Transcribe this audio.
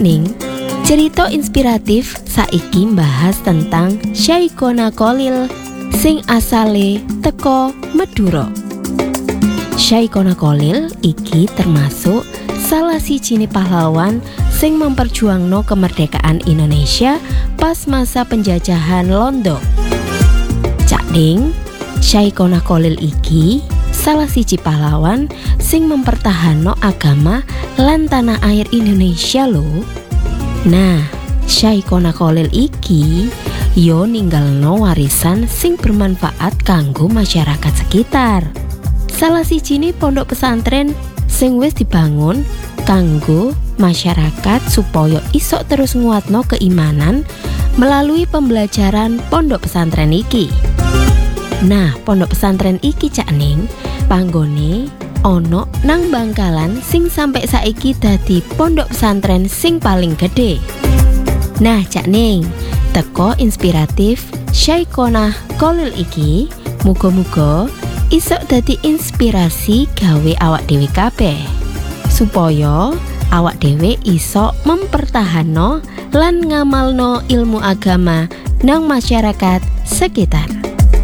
Ning, cerita inspiratif saiki mbahas tentang Syaikona Cholil sing asale teko Madura. Syaikona Cholil iki termasuk salah sijine pahlawan sing memperjuangno kemerdekaan Indonesia pas masa penjajahan Londo. Cak Ning, Syaikona Cholil iki salah siji pahlawan sing mempertahanno agama lan tanah air Indonesia lho. Nah, Syaikona Cholil iki yo ninggalno warisan sing bermanfaat kanggo masyarakat sekitar. Salah sijine pondok pesantren sing wis dibangun kanggo masyarakat supaya isok terus nguatno keimanan melalui pembelajaran pondok pesantren iki. Nah, pondok pesantren iki Cak Ning panggone ono nang Bangkalan sing sampai saiki dadi pondok pesantren sing paling gede. Nah, Cak Ning, teko inspiratif Syaikona Cholil iki muga-muga isok dadi inspirasi gawe awak dhewe kabeh supaya awak dhewe isok mempertahanno lan ngamalno ilmu agama nang masyarakat sekitar.